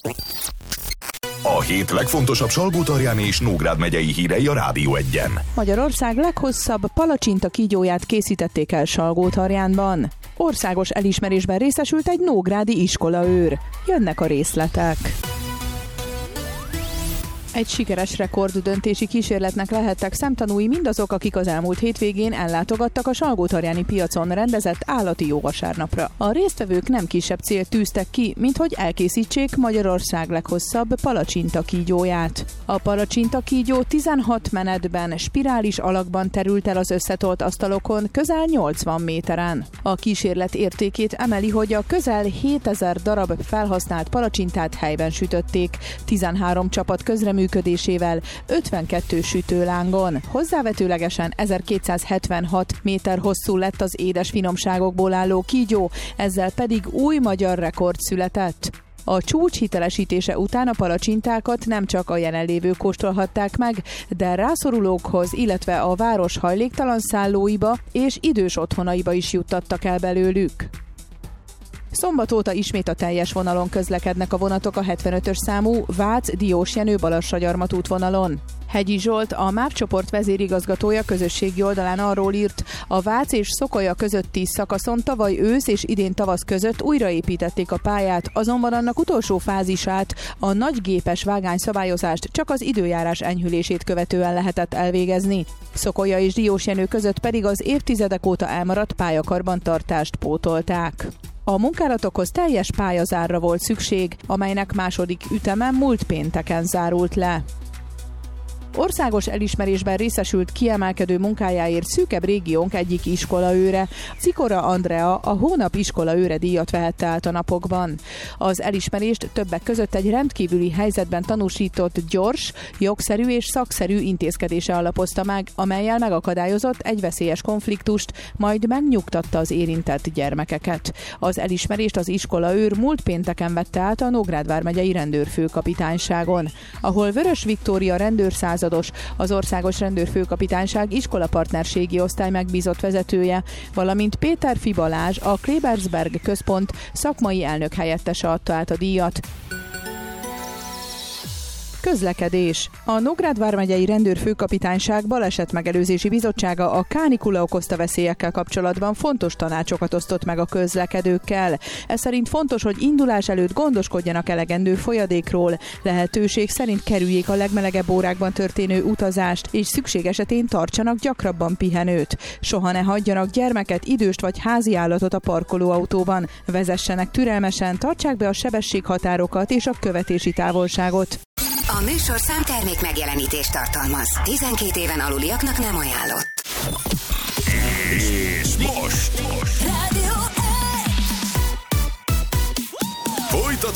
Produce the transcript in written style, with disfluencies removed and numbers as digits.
A hét legfontosabb Salgótarján és Nógrád megyei hírei a Rádió Egyen. Magyarország leghosszabb palacsinta kígyóját készítették el Salgótarjánban. Országos elismerésben részesült egy nógrádi iskolaőr. Jönnek a részletek. Egy sikeres rekorddöntési kísérletnek lehettek szemtanúi mindazok, akik az elmúlt hétvégén ellátogattak a salgótarjáni piacon rendezett állati jóvasárnapra. A résztvevők nem kisebb célt tűztek ki, mint hogy elkészítsék Magyarország leghosszabb palacsinta kígyóját. A palacsinta kígyó 16 menetben, spirális alakban terült el az összetolt asztalokon közel 80 méteren. A kísérlet értékét emeli, hogy a közel 7000 darab felhasznált palacsintát helyben sütötték, 13 csapat közreműködésével 52 sütőlángon. Hozzávetőlegesen 1276 méter hosszú lett az édes finomságokból álló kígyó, ezzel pedig új magyar rekord született. A csúcs hitelesítése után a palacsintákat nem csak a jelenlévők kóstolhatták meg, de rászorulókhoz, illetve a város hajléktalan szállóiba és idős otthonaiba is juttattak el belőlük. Szombat óta ismét a teljes vonalon közlekednek a vonatok a 75-ös számú Vác-Diósjenő-Balassagyarmat útvonalon. Hegyi Zsolt, a MÁV csoport vezérigazgatója közösségi oldalán arról írt, a Vác és Szokolya közötti szakaszon tavaly ősz és idén tavasz között újraépítették a pályát, azonban annak utolsó fázisát, a nagygépes vágányszabályozást csak az időjárás enyhülését követően lehetett elvégezni. Szokolya és Diósjenő között pedig az évtizedek óta elmaradt pályakarbantartást pótolták. A munkálatokhoz teljes pályazárra volt szükség, amelynek második üteme múlt pénteken zárult le. Országos elismerésben részesült kiemelkedő munkájáért szűkebb régiónk egyik iskolaőre. Cikora Andrea a hónap iskolaőre díjat vehette át a napokban. Az elismerést többek között egy rendkívüli helyzetben tanúsított gyors, jogszerű és szakszerű intézkedése alapozta meg, amellyel megakadályozott egy veszélyes konfliktust, majd megnyugtatta az érintett gyermekeket. Az elismerést az iskolaőr múlt pénteken vette át a Nógrád vármegyei rendőrfőkapitányságon, ahol Vörös Viktória rendőrszázados, az Országos Rendőrfőkapitányság iskolapartnerségi osztály megbízott vezetője, valamint Péter Fi Balázs, a Klebersberg központ szakmai elnök helyettese adta át a díjat. Közlekedés. A Nógrád vármegyei rendőrfőkapitányság balesetmegelőzési bizottsága a kánikula okozta veszélyekkel kapcsolatban fontos tanácsokat osztott meg a közlekedőkkel. Ez szerint fontos, hogy indulás előtt gondoskodjanak elegendő folyadékról, lehetőség szerint kerüljék a legmelegebb órákban történő utazást, és szükség esetén tartsanak gyakrabban pihenőt. Soha ne hagyjanak gyermeket, időst vagy háziállatot a parkolóautóban. Vezessenek türelmesen, tartsák be a sebességhatárokat és a követési távolságot. A műsorszám termék megjelenítést tartalmaz. 12 éven aluliaknak nem ajánlott. És most